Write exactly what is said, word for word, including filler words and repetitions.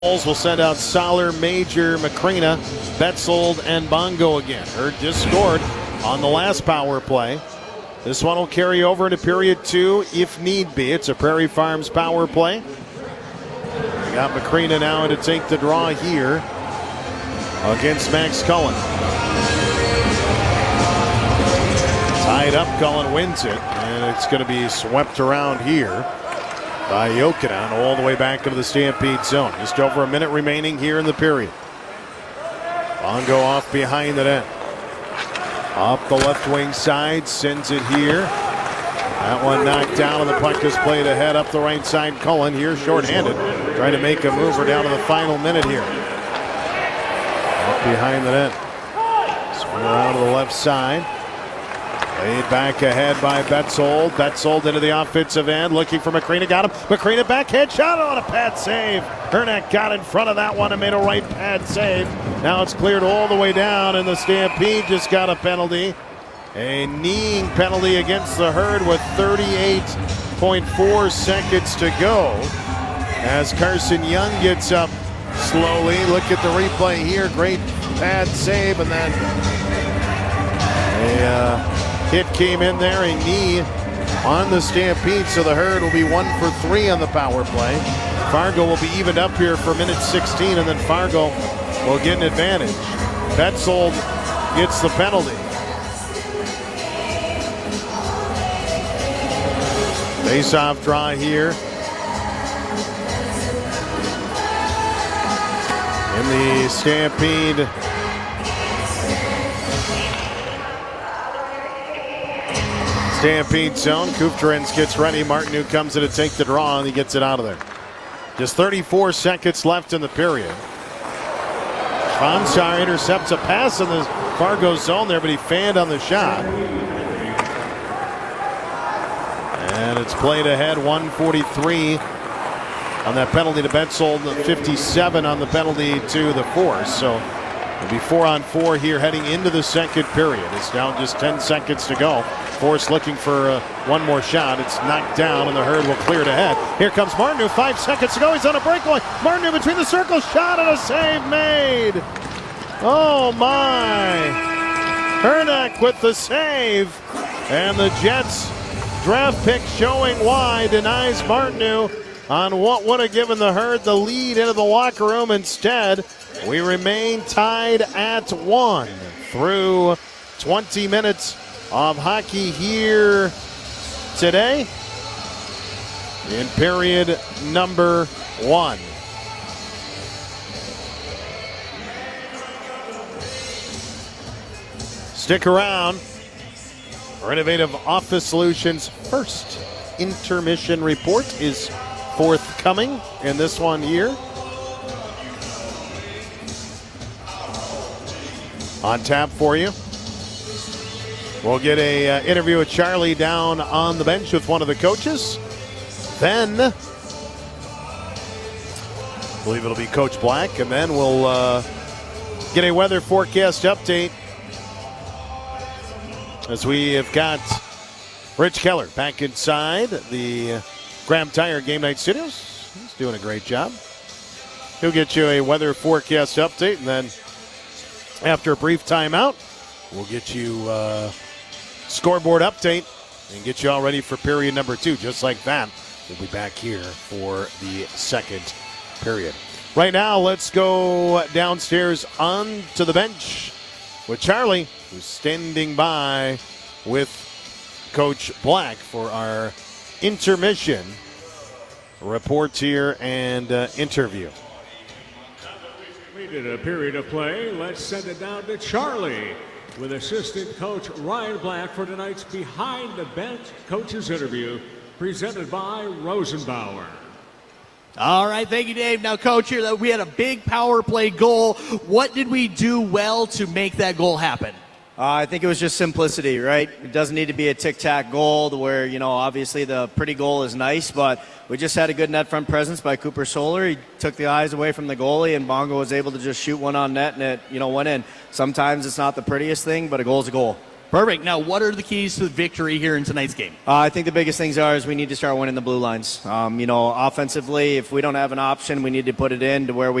Will send out Soller, Major, Macrina, Betzold, and Bongo again. Hurd just scored on the last power play. This one will carry over into period two if need be. It's a Prairie Farms power play. We got Macrina now to take the draw here against Max Cullen. Tied up, Cullen wins it, and it's going to be swept around here by Jokinen all the way back into the Stampede zone. Just over a minute remaining here in the period. Bongo off behind the net. Off the left wing side, sends it here. That one knocked down, and the puck is played ahead up the right side. Cullen here shorthanded, trying to make a move. We're down to the final minute here. Off behind the net. Swing around to the left side. Laid back ahead by Betzold. Betzold into the offensive end, looking for Macrina. Got him. Macrina backhand shot on a pad save. Hernack got in front of that one and made a right pad save. Now it's cleared all the way down, and the Stampede just got a penalty. A kneeing penalty against the Herd with thirty-eight point four seconds to go. As Carson Young gets up slowly. Look at the replay here. Great pad save, and then a uh, hit came in there, a knee on the Stampede, so the Herd will be one for three on the power play. Fargo will be evened up here for minute sixteen, and then Fargo will get an advantage. Betzold gets the penalty. Face-off draw here. In the Stampede Stampede zone. Kupferens gets ready. Martin comes in to take the draw, and he gets it out of there. Just thirty-four seconds left in the period. Schwanzar intercepts a pass in the Fargo zone there, but he fanned on the shot. And it's played ahead, one forty-three on that penalty to Betzold, fifty-seven on the penalty to the Force. So it'll be four on four here heading into the second period. It's down just ten seconds to go. Force looking for uh, one more shot. It's knocked down, and the Herd will clear it ahead. Here comes Martin, five seconds to go. He's on a breakaway. Martin between the circles, shot and a save made. Oh my! Hernack with the save, and the Jets draft pick showing why denies Martineau on what would have given the Herd the lead into the locker room. Instead, we remain tied at one through twenty minutes of hockey here today in period number one. Stick around. Our Innovative Office Solutions first intermission report is forthcoming in this one here. On tap for you. We'll get a uh, interview with Charlie down on the bench with one of the coaches. Then, I believe it'll be Coach Black, and then we'll uh, get a weather forecast update as we have got Rich Keller back inside the Graham Tire Game Night Studios. He's doing a great job. He'll get you a weather forecast update, and then after a brief timeout, we'll get you uh, scoreboard update and get you all ready for period number two. Just like that, we'll be back here for the second period. Right now, let's go downstairs onto the bench with Charlie, who's standing by with Coach Black for our intermission report here and uh, interview. We did a period of play. Let's send it down to Charlie with assistant coach Ryan Black for tonight's Behind the Bench Coaches Interview, presented by Rosenbauer. All right, thank you, Dave. Now, Coach, here we had a big power play goal. What did we do well to make that goal happen? Uh, I think it was just simplicity, right? It doesn't need to be a tic-tac goal to where, you know, obviously the pretty goal is nice, but we just had a good net front presence by Cooper Soller. He took the eyes away from the goalie, and Bongo was able to just shoot one on net, and it, you know, went in. Sometimes it's not the prettiest thing, but a goal's a goal. Perfect. Now, what are the keys to the victory here in tonight's game? Uh, I think the biggest things are is we need to start winning the blue lines. Um, you know, offensively, if we don't have an option, we need to put it in to where we